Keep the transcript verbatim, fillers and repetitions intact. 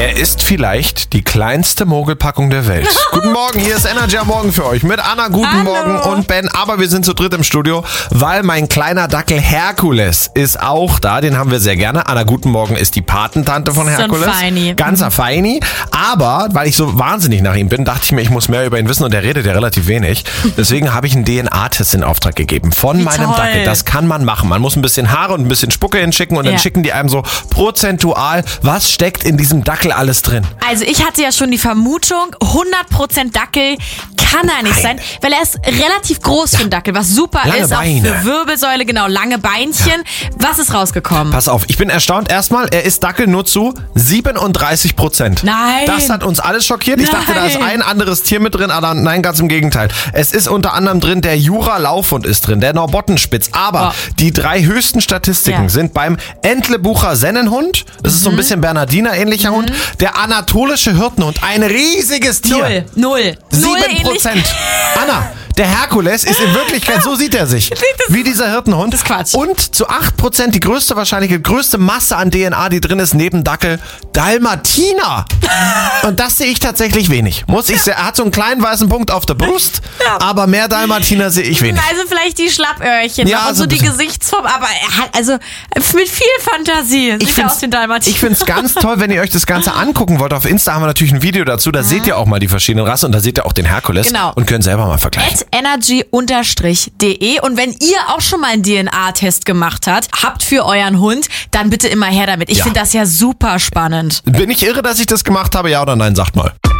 Er ist vielleicht die kleinste Mogelpackung der Welt. Guten Morgen, hier ist Energy am Morgen für euch mit Anna, guten Hallo. Morgen und Ben. Aber wir sind zu dritt im Studio, weil mein kleiner Dackel Herkules ist auch da. Den haben wir sehr gerne. Anna, guten Morgen ist die Patentante von Herkules. So ein Feini. Ganzer Feini. Aber, weil ich so wahnsinnig nach ihm bin, dachte ich mir, ich muss mehr über ihn wissen und er redet ja relativ wenig. Deswegen habe ich einen D N A-Test in Auftrag gegeben von Wie meinem toll. Dackel. Das kann man machen. Man muss ein bisschen Haare und ein bisschen Spucke hinschicken und dann Ja. schicken die einem so prozentual, was steckt in diesem Dackel alles drin. Also ich hatte ja schon die Vermutung, hundert Prozent Dackel kann er nicht Nein. sein, weil er ist relativ groß für einen Dackel, was super Lange ist, Beine. auch für Wirbelsäule, genau, lange Beinchen. Was ist rausgekommen? Pass auf, ich bin erstaunt. Erstmal, er ist Dackel nur zu siebenunddreißig Prozent. Nein. Das hat uns alles schockiert. Ich dachte, da ist Nein. ein anderes Tier mit drin, aber nein, ganz im Gegenteil. Es ist unter anderem drin, der Jura-Laufhund ist drin, der Norbottenspitz. Aber Oh. die drei höchsten Statistiken Ja. sind beim Entlebucher Sennenhund, das ist so ein bisschen Bernardiner ähnlicher Hund, der anatolische Hirtenhund, ein riesiges Tier. Null, null, null Sieben Prozent. Anna, der Herkules ist in Wirklichkeit, so sieht er sich, wie dieser Hirtenhund. Das ist Quatsch. Und zu acht Prozent die größte Wahrscheinlichkeit, größte Masse an D N A, die drin ist, neben Dackel, Dalmatiner. Und das sehe ich tatsächlich wenig. Muss ich sehr, er hat so einen kleinen weißen Punkt auf der Brust, Ja. aber mehr Dalmatiner sehe ich wenig. Also vielleicht die Schlappöhrchen Ja, noch und so so die ein bisschen. Gesichtsform, aber er hat also mit viel Fantasie sieht er find's- aus den Dalmatiner. Ich finde es ganz toll, wenn ihr euch das Ganze angucken wollt. Auf Insta haben wir natürlich ein Video dazu. Da seht ihr auch mal die verschiedenen Rassen und da seht ihr auch den Herkules Genau. und könnt selber mal vergleichen. at energy Bindestrich de. Und wenn ihr auch schon mal einen D N A-Test gemacht habt, habt für euren Hund, dann bitte immer her damit. Ich Ja. finde das ja super spannend. Bin ich irre, dass ich das gemacht habe? Ja oder nein? Sagt mal.